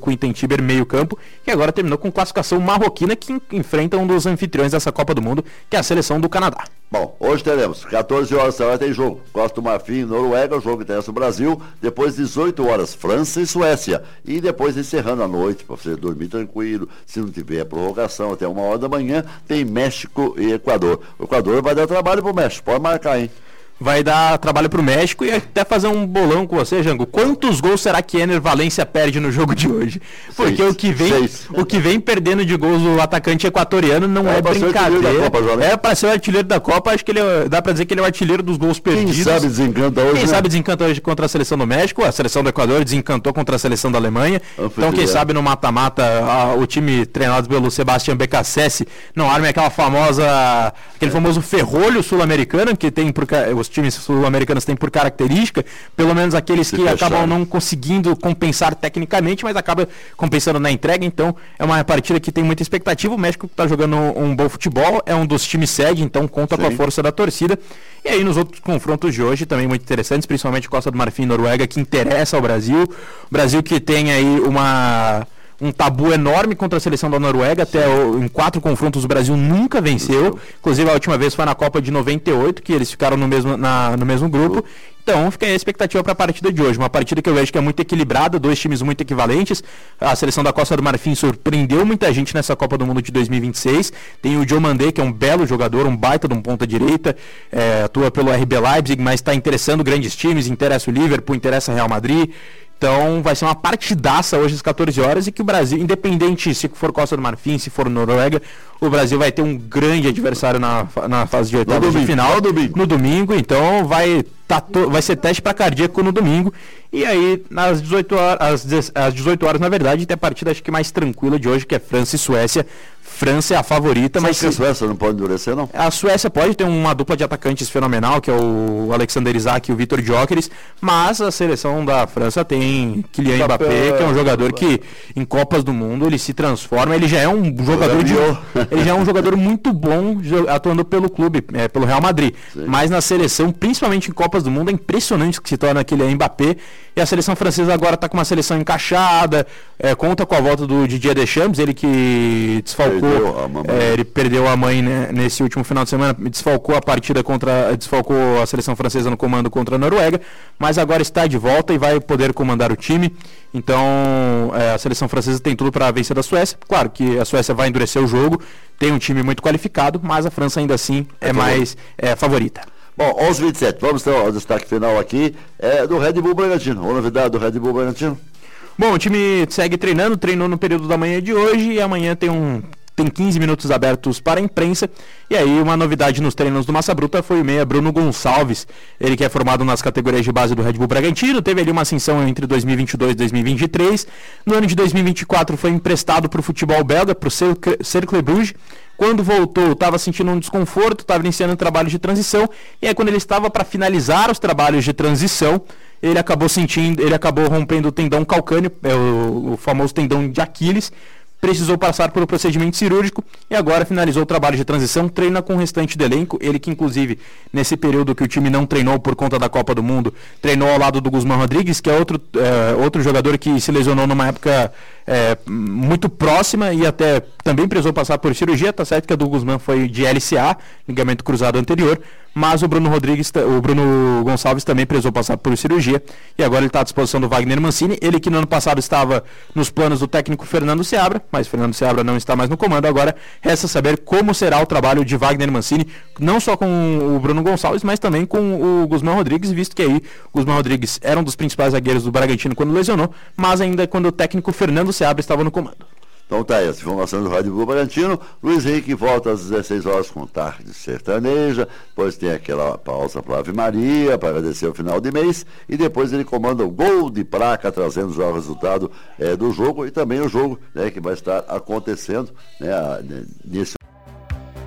Quinten Tiber meio campo, que agora terminou com classificação marroquina, que enfrenta um dos anfitriões dessa Copa do Mundo, que é a seleção do Canadá. Bom, hoje teremos 14 horas da hora tem jogo. Costa do Marfim, Noruega, o jogo interessa o Brasil. Depois 18 horas, França e Suécia. E depois encerrando a noite, para você dormir tranquilo. Se não tiver prorrogação até 1h da manhã, tem México e Equador. O Equador vai dar trabalho pro México, pode marcar, hein? Vai dar trabalho pro México e até fazer um bolão com você, Jango. Quantos gols será que Ener Valencia perde no jogo de hoje? Porque o que vem perdendo de gols do atacante equatoriano não é brincadeira. É para ser o artilheiro da Copa, acho que dá para dizer que ele é o artilheiro dos gols perdidos. Quem sabe desencanta hoje contra a seleção do México, a seleção do Equador desencantou contra a seleção da Alemanha. Então quem sabe no mata-mata o time treinado pelo Sebastián Beccacessi não arme aquele famoso ferrolho sul-americano que tem os times sul-americanos têm por característica, pelo menos aqueles que acabam não conseguindo compensar tecnicamente, mas acaba compensando na entrega. Então é uma partida que tem muita expectativa. O México está jogando um bom futebol, é um dos times sede, então conta com a força da torcida. E aí nos outros confrontos de hoje também muito interessantes, principalmente Costa do Marfim e Noruega, que interessa ao Brasil. O Brasil que tem aí um tabu enorme contra a seleção da Noruega. Em 4 confrontos o Brasil nunca venceu. Inclusive a última vez foi na Copa de 98, que eles ficaram no mesmo grupo. Então fica aí a expectativa para a partida de hoje. Uma partida que eu vejo que é muito equilibrada, 2 times muito equivalentes. A seleção da Costa do Marfim surpreendeu muita gente nessa Copa do Mundo de 2026. Tem o Diomandé, que é um belo jogador, um baita de um ponta-direita, atua pelo RB Leipzig, mas está interessando grandes times, interessa o Liverpool, interessa o Real Madrid. Então vai ser uma partidaça hoje às 14 horas e que o Brasil, independente se for Costa do Marfim, se for Noruega, o Brasil vai ter um grande adversário na fase de oitavas de final no domingo. Então vai ser teste para cardíaco no domingo. E aí às 18 horas, na verdade, tem a partida acho que mais tranquila de hoje, que é França e Suécia. França é a favorita, mas a Suécia não pode endurecer, não? A Suécia pode ter uma dupla de atacantes fenomenal, que é o Alexander Isak e o Vitor Gyökeres, mas a seleção da França tem Kylian Mbappé, que é um jogador que em Copas do Mundo ele se transforma, ele já é um jogador muito bom atuando pelo clube, pelo Real Madrid. Sim. Mas na seleção, principalmente em Copas do Mundo, é impressionante que se torna Kylian Mbappé. E a seleção francesa agora está com uma seleção encaixada, conta com a volta do Didier Deschamps, ele que desfalcou. Ele perdeu a mãe, né, nesse último final de semana, desfalcou a seleção francesa no comando contra a Noruega, mas agora está de volta e vai poder comandar o time. Então a seleção francesa tem tudo para vencer da Suécia. Claro que a Suécia vai endurecer o jogo, tem um time muito qualificado, mas a França ainda assim é mais favorita. Bom, 11h27, vamos ter o destaque final aqui do Red Bull Bragantino. Uma novidade do Red Bull Bragantino? Bom, o time segue treinou no período da manhã de hoje e amanhã tem 15 minutos abertos para a imprensa. E aí uma novidade nos treinos do Massa Bruta foi o meia Bruno Gonçalves, ele que é formado nas categorias de base do Red Bull Bragantino, teve ali uma ascensão entre 2022 e 2023, no ano de 2024 foi emprestado para o futebol belga, para o Cercle Bruges. Quando voltou, estava sentindo um desconforto, estava iniciando um trabalho de transição, e aí quando ele estava para finalizar os trabalhos de transição, ele acabou rompendo o tendão calcâneo, o famoso tendão de Aquiles, precisou passar por um procedimento cirúrgico e agora finalizou o trabalho de transição, treina com o restante do elenco, ele que inclusive nesse período que o time não treinou por conta da Copa do Mundo, treinou ao lado do Guzmán Rodrigues, que é outro jogador que se lesionou numa época muito próxima e até também precisou passar por cirurgia. Tá certo que a do Guzmán foi de LCA, ligamento cruzado anterior, mas o Bruno Gonçalves também precisou passar por cirurgia e agora ele está à disposição do Wagner Mancini, ele que no ano passado estava nos planos do técnico Fernando Seabra, mas Fernando Seabra não está mais no comando. Agora resta saber como será o trabalho de Wagner Mancini, não só com o Bruno Gonçalves, mas também com o Guzmán Rodrigues, visto que aí o Guzmán Rodrigues era um dos principais zagueiros do Bragantino quando lesionou, mas ainda quando o técnico Fernando Seabra estava no comando. Então tá aí, essa informação do Red Bull Bragantino. Luiz Henrique volta às 16 horas com Tarde Sertaneja, depois tem aquela pausa para Ave Maria, para agradecer o final de mês, e depois ele comanda o Gol de Placa, trazendo já o resultado do jogo, e também o jogo, né, que vai estar acontecendo, né, nesse